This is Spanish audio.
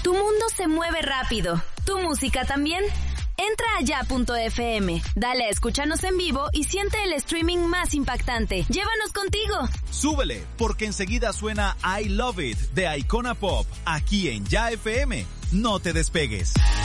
Tu mundo se mueve rápido. ¿Tu música también? Entra a ya.fm, dale a escúchanos en vivo y siente el streaming más impactante. ¡Llévanos contigo! Súbele, porque enseguida suena I Love It de Icona Pop, aquí en Ya FM. No te despegues.